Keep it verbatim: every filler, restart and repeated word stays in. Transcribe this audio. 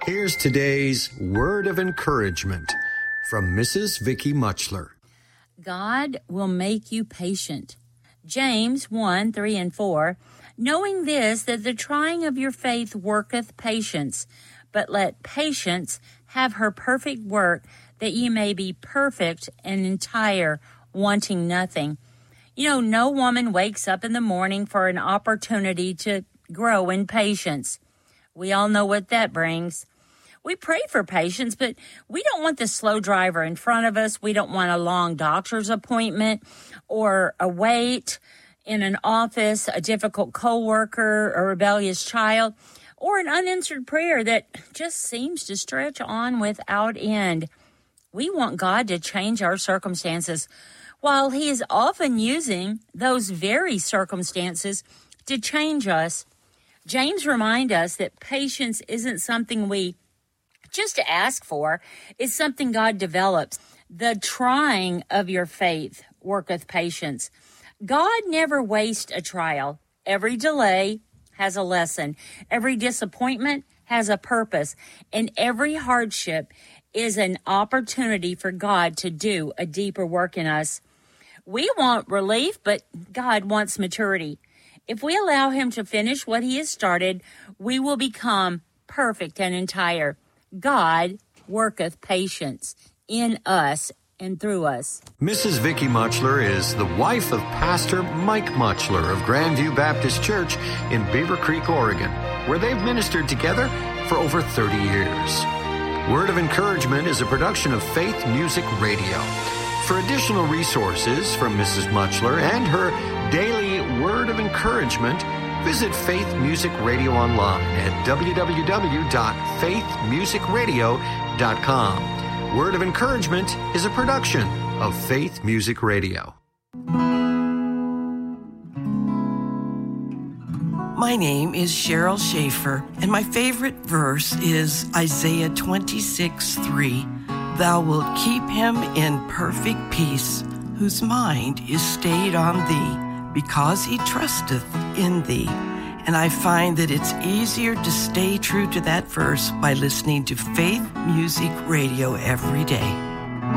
Here's today's word of encouragement from Missus Vicky Muchler. God will make you patient. James one, three and four, knowing this, that the trying of your faith worketh patience, but let patience have her perfect work, that ye may be perfect and entire, wanting nothing. You know, no woman wakes up in the morning for an opportunity to grow in patience. We all know what that brings. We pray for patience, but we don't want the slow driver in front of us. We don't want a long doctor's appointment or a wait in an office, a difficult coworker, a rebellious child, or an unanswered prayer that just seems to stretch on without end. We want God to change our circumstances, while He is often using those very circumstances to change us. James reminds us that patience isn't something we just ask for. It's something God develops. The trying of your faith worketh patience. God never wastes a trial. Every delay has a lesson. Every disappointment has a purpose. And every hardship is an opportunity for God to do a deeper work in us. We want relief, but God wants maturity. If we allow Him to finish what He has started, we will become perfect and entire. God worketh patience in us and through us. Missus Vicky Muchler is the wife of Pastor Mike Muchler of Grandview Baptist Church in Beaver Creek, Oregon, where they've ministered together for over thirty years. Word of Encouragement is a production of Faith Music Radio. For additional resources from Missus Muchler and her daily Word of Encouragement, visit Faith Music Radio online at w w w dot faith music radio dot com. Word of Encouragement is a production of Faith Music Radio. My name is Cheryl Schaefer, and my favorite verse is Isaiah twenty-six, three. Thou wilt keep him in perfect peace, whose mind is stayed on thee, because he trusteth in thee. And I find that it's easier to stay true to that verse by listening to Faith Music Radio every day.